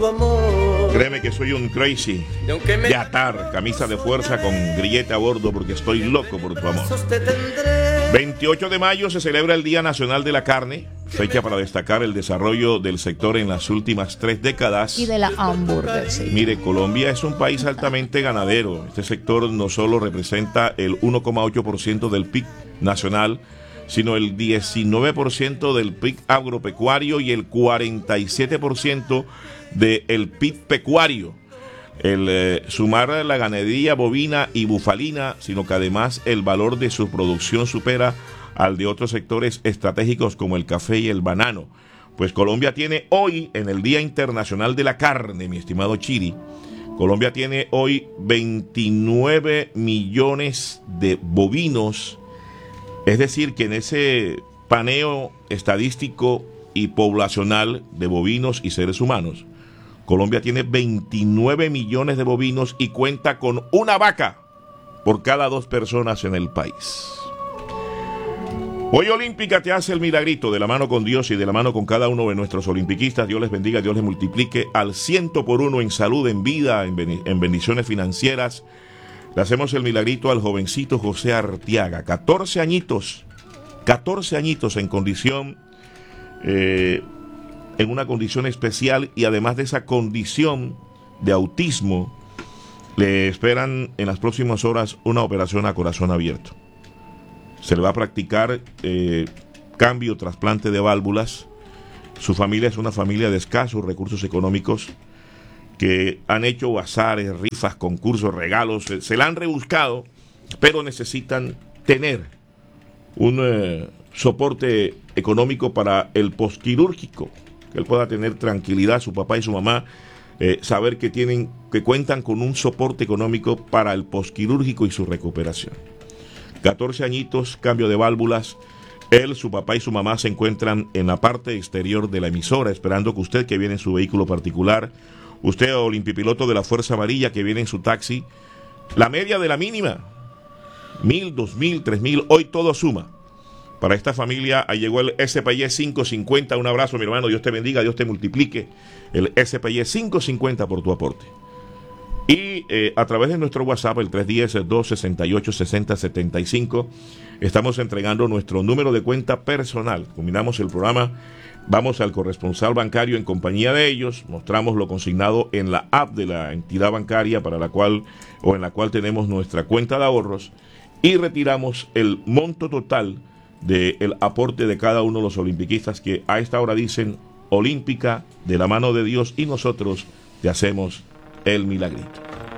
tu amor. Créeme que soy un crazy de atar camisa de fuerza con grillete a bordo porque estoy loco por tu amor. 28 de mayo se celebra el Día Nacional de la Carne, fecha para destacar el desarrollo del sector en las últimas 3 décadas. Y de la hamburguesa. Sí. Mire, Colombia es un país altamente ganadero. Este sector no solo representa el 1,8% del PIB nacional, sino el 19% del PIB agropecuario y el 47% del PIB pecuario. El sumar la ganadería bovina y bufalina, sino que además el valor de su producción supera al de otros sectores estratégicos como el café y el banano. Pues Colombia tiene hoy, en el Día Internacional de la Carne, mi estimado Chiri, Colombia tiene hoy 29 millones de bovinos, es decir, que en ese paneo estadístico y poblacional de bovinos y seres humanos, Colombia tiene 29 millones de bovinos y cuenta con una vaca por cada 2 personas en el país. Hoy Olímpica te hace el milagrito de la mano con Dios y de la mano con cada uno de nuestros olimpiquistas. Dios les bendiga, Dios les multiplique al 100 por 1 en salud, en vida, en bendiciones financieras. Le hacemos el milagrito al jovencito José Arteaga, 14 añitos en condición... en una condición especial, y además de esa condición de autismo, le esperan en las próximas horas una operación a corazón abierto. Se le va a practicar cambio, trasplante de válvulas. Su familia es una familia de escasos recursos económicos que han hecho bazares, rifas, concursos, regalos, se la han rebuscado, pero necesitan tener un soporte económico para el posquirúrgico, que él pueda tener tranquilidad, su papá y su mamá, saber que cuentan con un soporte económico para el posquirúrgico y su recuperación. 14 añitos, cambio de válvulas. Él, su papá y su mamá se encuentran en la parte exterior de la emisora, esperando que usted, que viene en su vehículo particular, usted, olimpipiloto de la Fuerza Amarilla, que viene en su taxi, la media de la mínima, 1,000, 2,000, 3,000, hoy todo suma. Para esta familia, ahí llegó el SPY 550. Un abrazo, mi hermano. Dios te bendiga, Dios te multiplique. El SPY 550 por tu aporte. Y a través de nuestro WhatsApp, el 310-268-6075, estamos entregando nuestro número de cuenta personal. Combinamos el programa, vamos al corresponsal bancario en compañía de ellos, mostramos lo consignado en la app de la entidad bancaria en la cual tenemos nuestra cuenta de ahorros, y retiramos el monto total del aporte de cada uno de los olimpiquistas que a esta hora dicen: Olímpica, de la mano de Dios, y nosotros te hacemos el milagrito.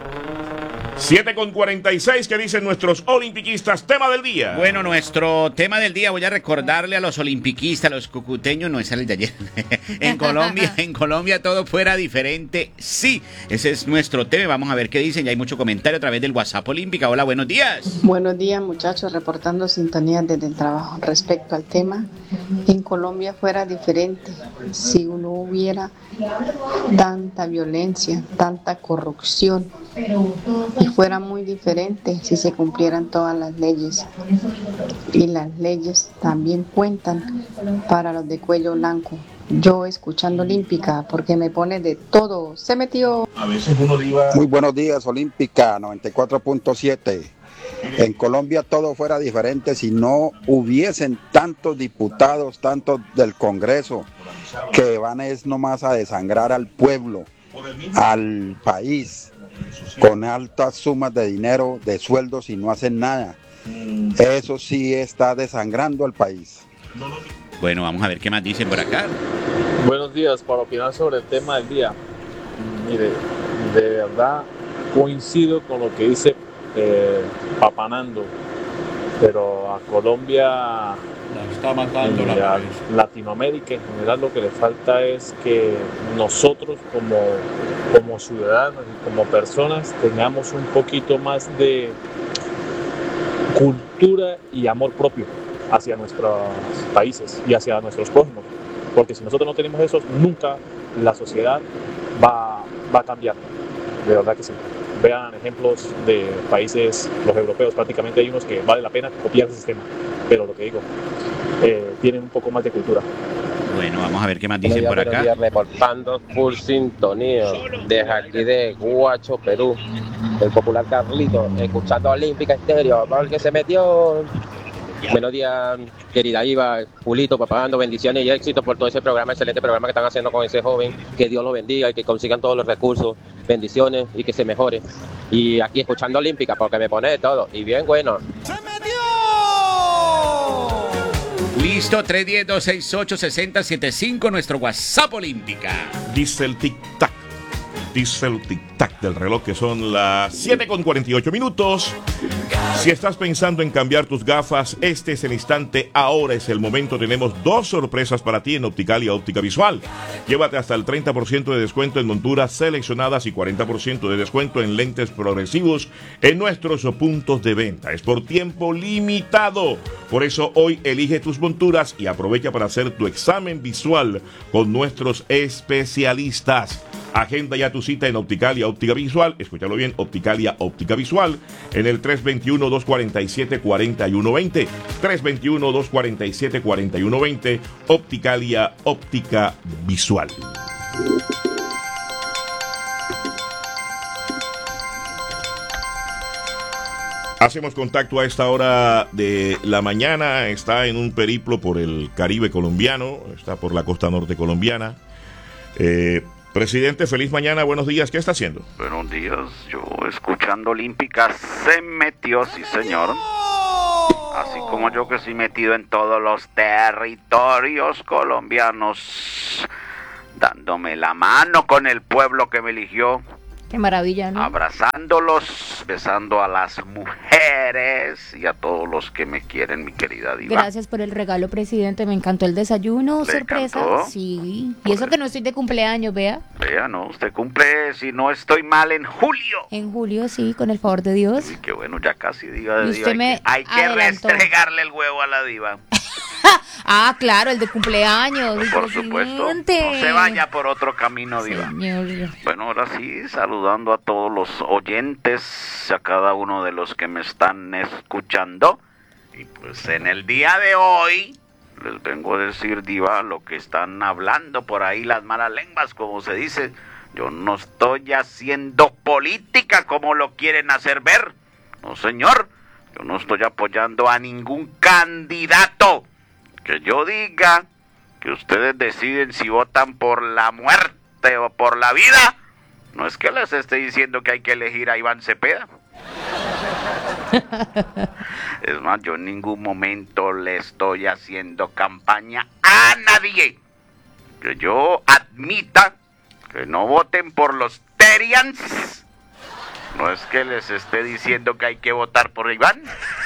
7:46, ¿qué dicen nuestros olimpiquistas? Tema del día. Bueno, nuestro tema del día, voy a recordarle a los olimpiquistas, a los cucuteños, no es el de ayer. En Colombia todo fuera diferente. Sí, ese es nuestro tema. Vamos a ver qué dicen. Ya hay mucho comentario a través del WhatsApp Olímpica. Hola, buenos días. Buenos días, muchachos, reportando sintonía desde el trabajo. Respecto al tema, en Colombia fuera diferente si no hubiera tanta violencia, tanta corrupción, y fuera muy diferente si se cumplieran todas las leyes, y las leyes también cuentan para los de cuello blanco. Yo escuchando Olímpica porque me pone de todo. Se metió. A veces uno diga... Muy buenos días, Olímpica 94.7. En Colombia todo fuera diferente si no hubiesen tantos diputados, tantos del Congreso, que van es nomás a desangrar al pueblo, al país, con altas sumas de dinero, de sueldos, y no hacen nada. Eso sí está desangrando al país. Bueno, vamos a ver qué más dicen por acá. Buenos días, para opinar sobre el tema del día. Mire, de verdad coincido con lo que dice Papanando, pero a Colombia, la está matando y la a Latinoamérica en general, lo que le falta es que nosotros como ciudadanos y como personas tengamos un poquito más de cultura y amor propio hacia nuestros países y hacia nuestros prójimos, porque si nosotros no tenemos eso, nunca la sociedad va a cambiar, de verdad que sí. Vean ejemplos de países, los europeos, prácticamente hay unos que vale la pena copiar ese sistema, pero lo que digo, tienen un poco más de cultura. Bueno, vamos a ver qué más dicen por acá. Reportando full sintonía desde aquí de Guacho, Perú. El popular Carlito, escuchando Olímpica Estéreo, porque se metió. Buenos días, querida Iva, Julito, papagando bendiciones y éxitos por todo ese programa, excelente programa que están haciendo con ese joven. Que Dios lo bendiga y que consigan todos los recursos, bendiciones y que se mejore. Y aquí escuchando Olímpica porque me pone de todo. Y bien, bueno. Listo, 310-268-6075, nuestro WhatsApp Olímpica. Dice el tic-tac. Dice el tic-tac del reloj que son las 7:48. Si estás pensando en cambiar tus gafas, este es el instante, ahora es el momento. Tenemos 2 sorpresas para ti en Opticalia Óptica Visual. Llévate hasta el 30% de descuento en monturas seleccionadas y 40% de descuento en lentes progresivos en nuestros puntos de venta. Es por tiempo limitado. Por eso hoy elige tus monturas y aprovecha para hacer tu examen visual con nuestros especialistas. Agenda ya tu cita en Opticalia Óptica Visual. Escúchalo bien, Opticalia Óptica Visual en el 321-247-4120. 321-247-4120. Opticalia Óptica Visual. Hacemos contacto a esta hora de la mañana. Está en un periplo por el Caribe colombiano. Está por la costa norte colombiana. Presidente, feliz mañana, buenos días, ¿qué está haciendo? Buenos días, yo escuchando Olímpica se metió, sí señor. Así como yo que estoy metido en todos los territorios colombianos, dándome la mano con el pueblo que me eligió. Qué maravilla, ¿no? Abrazándolos, besando a las mujeres y a todos los que me quieren, mi querida Diva. Gracias por el regalo, presidente. Me encantó el desayuno, ¿Le sorpresa. encantó? Sí. Y eso que no estoy de cumpleaños, vea. Vea, no, usted cumple, si no estoy mal, en julio. En julio, sí, con el favor de Dios. Y qué bueno, ya casi, Diva. Y usted me hay que adelantó. restregarle el huevo a la Diva. Ah, claro, el de cumpleaños. Pues por supuesto, no se vaya por otro camino, Diva. Señor. Bueno, ahora sí, saludando a todos los oyentes, a cada uno de los que me están escuchando. Y pues en el día de hoy les vengo a decir, Diva, lo que están hablando por ahí las malas lenguas, como se dice. Yo no estoy haciendo política como lo quieren hacer ver. No, señor, yo no estoy apoyando a ningún candidato. Que yo diga que ustedes deciden si votan por la muerte o por la vida. No es que les esté diciendo que hay que elegir a Iván Cepeda. Es más, yo en ningún momento le estoy haciendo campaña a nadie. Que yo admita que no voten por los Terians. No es que les esté diciendo que hay que votar por Iván.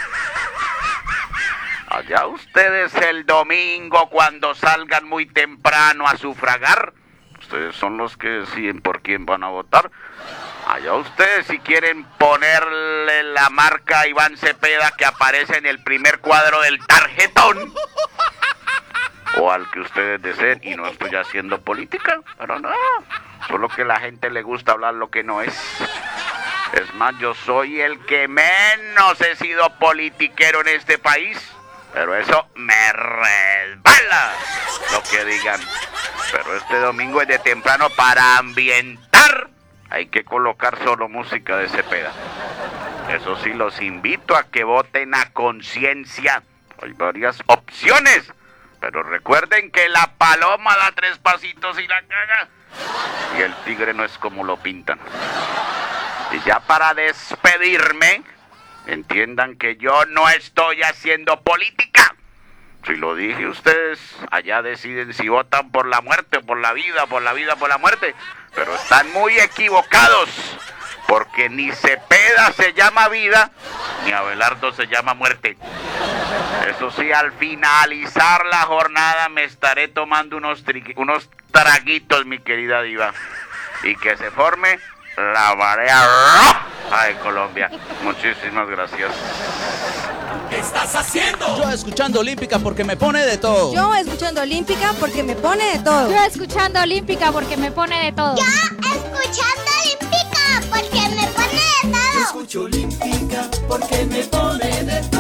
Allá ustedes el domingo cuando salgan muy temprano a sufragar. Ustedes son los que deciden por quién van a votar. Allá ustedes si quieren ponerle la marca a Iván Cepeda que aparece en el primer cuadro del tarjetón. O al que ustedes deseen. Y no estoy haciendo política, pero no. Solo que a la gente le gusta hablar lo que no es. Es más, yo soy el que menos he sido politiquero en este país. Pero eso me resbala lo que digan. Pero este domingo es de temprano para ambientar. Hay que colocar solo música de Cepeda. Eso sí, los invito a que voten a conciencia. Hay varias opciones. Pero recuerden que la paloma da 3 pasitos y la caga. Y el tigre no es como lo pintan. Y ya para despedirme, entiendan que yo no estoy haciendo política. Si lo dije, ustedes allá deciden si votan por la muerte o por la vida, por la vida, por la muerte. Pero están muy equivocados, porque ni Cepeda se llama vida, ni Abelardo se llama muerte. Eso sí, al finalizar la jornada me estaré tomando unos traguitos, mi querida Diva. Y que se forme la marea roja de Colombia. Muchísimas gracias. ¿Qué estás haciendo? Yo escuchando Olímpica porque me pone de todo. Yo escuchando Olímpica porque me pone de todo. Yo escuchando Olímpica porque me pone de todo. Yo escuchando Olímpica porque me pone de todo. Yo escucho Olímpica porque me pone de todo.